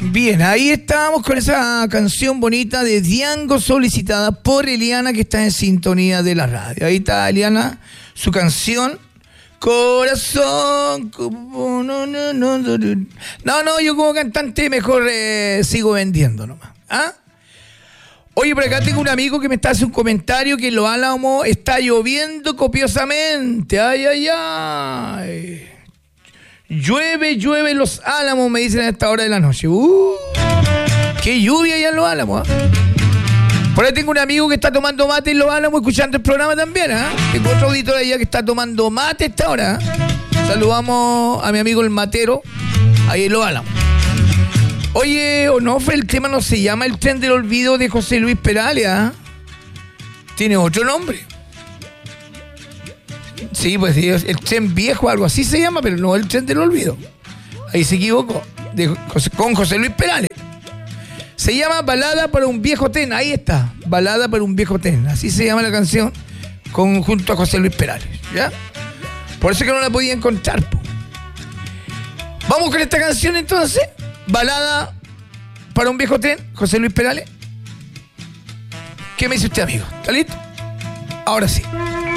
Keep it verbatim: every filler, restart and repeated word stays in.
Bien, ahí estábamos con esa canción bonita de Diango solicitada por Eliana, que está en sintonía de la radio. Ahí está Eliana, su canción Corazón. No, no, no, no, no, no yo como cantante mejor eh, sigo vendiendo nomás. ¿Ah? Oye, por acá tengo un amigo que me está haciendo un comentario que en Los Álamos está lloviendo copiosamente. Ay, ay, ay. Llueve, llueve en Los Álamos, me dicen a esta hora de la noche. Uh, qué lluvia allá en Los Álamos. ¿eh? Por ahí tengo un amigo que está tomando mate en Los Álamos, escuchando el programa también. ¿eh? Tengo otro auditor allá que está tomando mate a esta hora. ¿eh? Saludamos a mi amigo el matero, ahí en Los Álamos. Oye, Onofre, el tema no se llama El Tren del Olvido de José Luis Perales. ¿eh? Tiene otro nombre. Sí, pues el tren viejo, algo así se llama, pero no el tren del olvido. Ahí se equivocó. De José, con José Luis Perales. Se llama Balada para un viejo tren. Ahí está. Balada para un viejo tren. Así se llama la canción con, junto a José Luis Perales. ¿Ya? Por eso que no la podía encontrar. Po. Vamos con esta canción entonces. Balada para un viejo tren. José Luis Perales. ¿Qué me dice usted, amigo? ¿Está listo? Ahora sí.